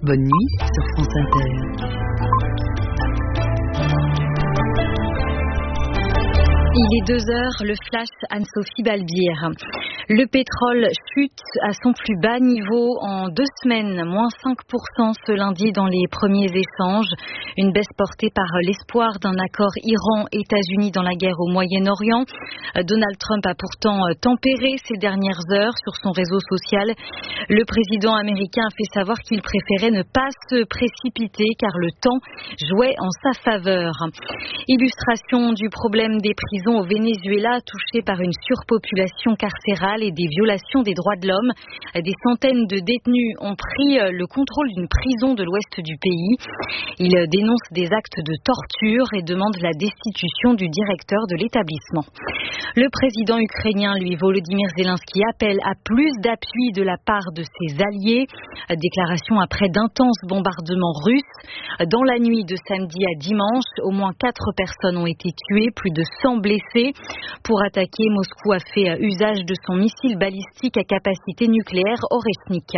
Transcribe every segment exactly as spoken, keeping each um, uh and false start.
bonne nuit sur France Inter. Il est deux heures, le flash Anne-Sophie Balbir. Le pétrole chute à son plus bas niveau en deux semaines, moins cinq pour cent ce lundi dans les premiers échanges. Une baisse portée par l'espoir d'un accord Iran-États-Unis dans la guerre au Moyen-Orient. Donald Trump a pourtant tempéré ces dernières heures sur son réseau social. Le président américain a fait savoir qu'il préférait ne pas se précipiter car le temps jouait en sa faveur. Illustration du problème des prisons au Venezuela, touché par une surpopulation carcérale et des violations des droits de l'homme. Des centaines de détenus ont pris le contrôle d'une prison de l'ouest du pays. Ils dénoncent des actes de torture et demandent la destitution du directeur de l'établissement. Le président ukrainien, lui, Volodymyr Zelensky, appelle à plus d'appui de la part de ses alliés. Déclaration après d'intenses bombardements russes. Dans la nuit de samedi à dimanche, au moins quatre personnes ont été tuées, plus de cent blessés. Pour attaquer, Moscou a fait usage de son missile balistique à capacité nucléaire Oresnik.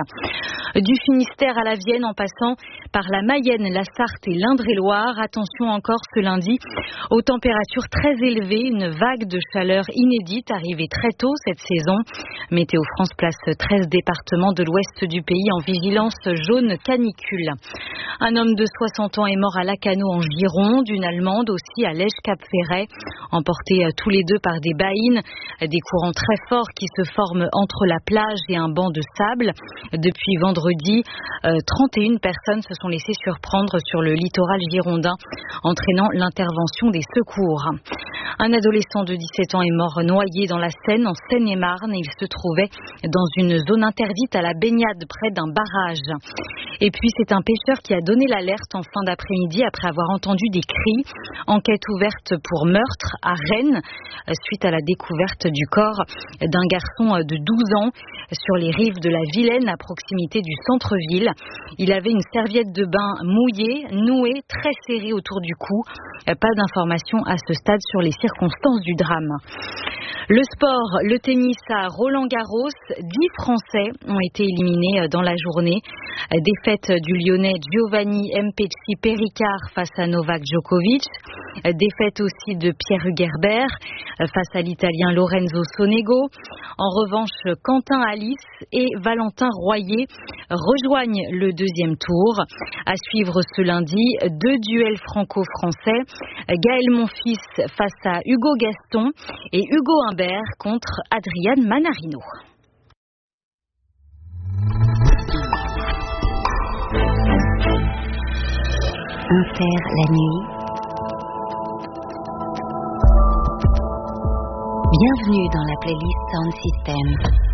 Du Finistère à la Vienne, en passant par la Mayenne, la Sarthe et l'Indre-et-Loire. Attention encore ce lundi aux températures très élevées, une vague de chaleur inédite arrivée très tôt cette saison. Météo France place treize départements de l'ouest du pays en vigilance jaune canicule. Un homme de soixante ans est mort à Lacanau en Gironde, une Allemande aussi à Lège-Cap-Ferret, emportés tous les deux par des baïnes, des courants très forts qui se forment entre la plage et un banc de sable. Depuis vendredi, trente et une personnes se sont laissées surprendre sur le littoral girondin, entraînant l'intervention des secours. Un adolescent de dix-sept ans est mort noyé dans la Seine, en Seine-et-Marne. Il se trouvait dans une zone interdite à la baignade près d'un barrage. Et puis c'est un pêcheur qui a donné l'alerte en fin d'après-midi après avoir entendu des cris. Enquête ouverte pour meurtre à Rennes suite à la découverte du corps d'un garçon de douze ans sur les rives de la Vilaine à proximité du centre-ville. Il avait une serviette de bain mouillée, nouée, très serrée autour du cou. Pas d'informations à ce stade sur les circonstances du drame. Le sport, le tennis à Roland-Garros, dix Français ont été éliminés dans la journée. Défaite du Lyonnais Giovanni Mpetshi Perricard face à Novak Djokovic. Défaite aussi de Pierre Hugerbert face à l'Italien Lorenzo Sonego. En revanche, Quentin Alice et Valentin Royer rejoignent le deuxième tour. À suivre ce lundi, deux duels franco-français. Gaël Monfils face à Hugo Gaston et Hugo Humbert contre Adrian Manarino. Inter la nuit. Bienvenue dans la playlist Sound System.